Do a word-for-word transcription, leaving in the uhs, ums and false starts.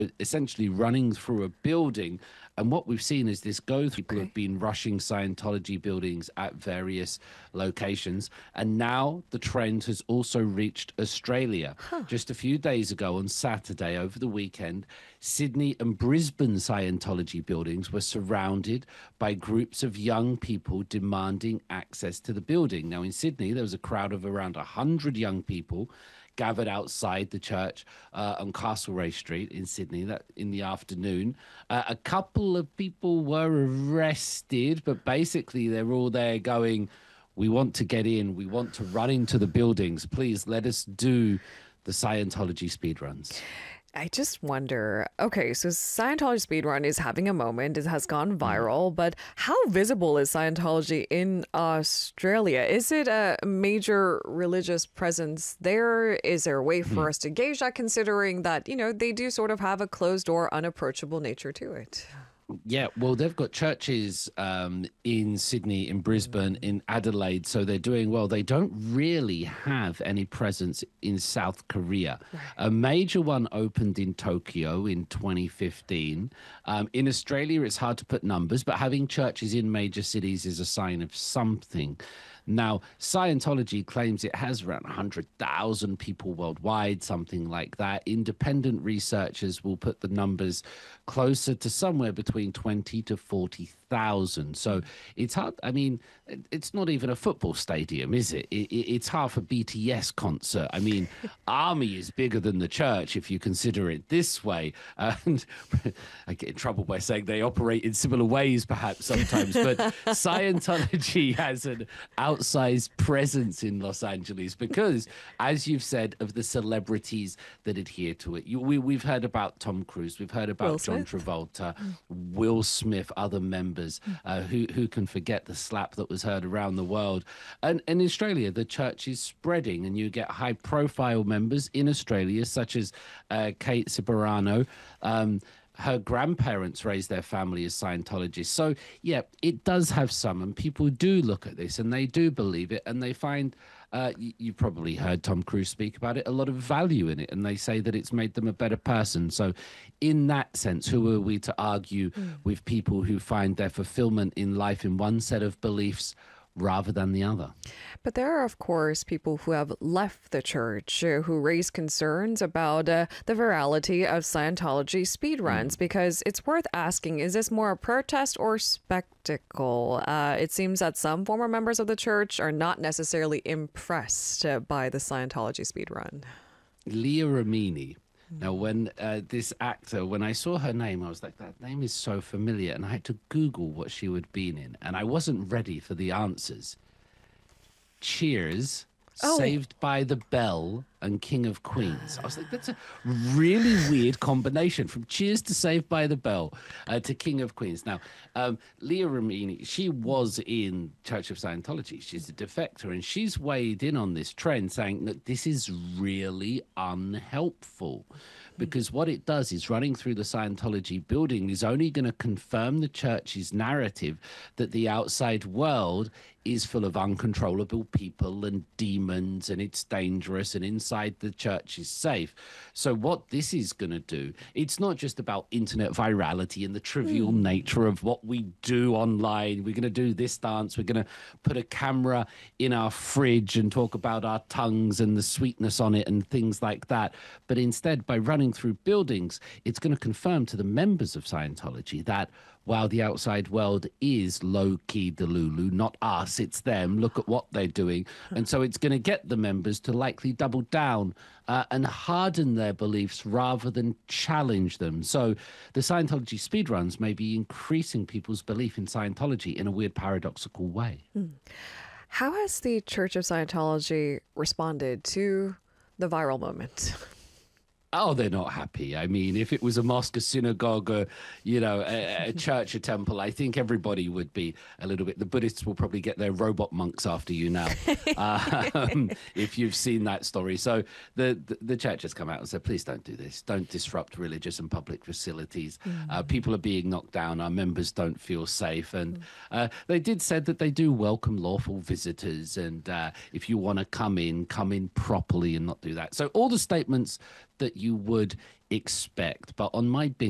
essentially running through a building. And what we've seen is this go through. People Okay. have been rushing Scientology buildings at various locations. And now the trend has also reached Australia. Huh. Just a few days ago on Saturday, over the weekend, Sydney and Brisbane Scientology buildings were surrounded by groups of young people demanding access to the building. Now, in Sydney, there was a crowd of around one hundred young people gathered outside the church uh, on Castlereagh Street in Sydney that in the afternoon. Uh, a couple of people were arrested, but basically they're all there going, we want to get in, we want to run into the buildings. Please let us do the Scientology speedruns. I just wonder, okay, so Scientology Speedrun is having a moment. It has gone viral, but how visible is Scientology in Australia? Is it a major religious presence there? Is there a way for us to gauge that, considering that, you know, they do sort of have a closed door, unapproachable nature to it? Yeah, well, they've got churches um, in Sydney, in Brisbane, in Adelaide, so they're doing well. They don't really have any presence in South Korea. Right. A major one opened in Tokyo in twenty fifteen. Um, in Australia, it's hard to put numbers, but having churches in major cities is a sign of something. Now, Scientology claims it has around one hundred thousand people worldwide, something like that. Independent researchers will put the numbers closer to somewhere between twenty to forty thousand. So it's hard. I mean, it's not even a football stadium, is it? it, it it's half a B T S concert. I mean, Army is bigger than the church if you consider it this way. And I get in trouble by saying they operate in similar ways, perhaps sometimes. But Scientology has an outsized presence in Los Angeles because, as you've said, of the celebrities that adhere to it. You, we, we've heard about Tom Cruise. We've heard about Will John Smith. Travolta, Will Smith, other members. Uh, who who can forget the slap that was heard around the world? And, and in Australia, the church is spreading, and you get high-profile members in Australia, such as uh, Kate Ciberano. Um, her grandparents raised their family as Scientologists. So, yeah, it does have some, and people do look at this, and they do believe it, and they find, uh, you, you've probably heard Tom Cruise speak about it, a lot of value in it, and they say that it's made them a better person. So in that sense, who are we to argue mm. with people who find their fulfillment in life in one set of beliefs rather than the other? But there are, of course, people who have left the church uh, who raise concerns about uh, the virality of Scientology speedruns, mm. because it's worth asking, is this more a protest or spectacle? Uh, it seems that some former members of the church are not necessarily impressed uh, by the Scientology speedrun. Leah Remini. Now, when uh, this actor, when I saw her name, I was like, that name is so familiar. And I had to Google what she would been in. And I wasn't ready for the answers. Cheers, Oh. Saved by the Bell, and King of Queens. I was like, that's a really weird combination, from Cheers to Saved by the Bell uh, to King of Queens. Now, um, Leah Remini, she was in Church of Scientology. She's a defector, and she's weighed in on this trend, saying that this is really unhelpful. Because what it does is, running through the Scientology building is only going to confirm the church's narrative that the outside world is full of uncontrollable people and demons, and it's dangerous, and inside the church is safe. So what this is going to do, it's not just about internet virality and the trivial mm. nature of what we do online. We're going to do this dance. We're going to put a camera in our fridge and talk about our tongues and the sweetness on it and things like that. But instead, by running through buildings, it's going to confirm to the members of Scientology that while the outside world is low-key Delulu, not us, it's them, look at what they're doing. And so it's going to get the members to likely double down uh, and harden their beliefs rather than challenge them. So the Scientology speedruns may be increasing people's belief in Scientology in a weird paradoxical way. Mm. How has the Church of Scientology responded to the viral moment? Oh, they're not happy. I mean, if it was a mosque, a synagogue, or, you know, a, a church, a temple, I think everybody would be a little bit. The Buddhists will probably get their robot monks after you now, um, if you've seen that story. So the, the the church has come out and said, please don't do this. Don't disrupt religious and public facilities. Mm. Uh, people are being knocked down. Our members don't feel safe. And mm. uh, they did said that they do welcome lawful visitors. And uh, if you want to come in, come in properly and not do that. So all the statements that you would expect. But on my bingo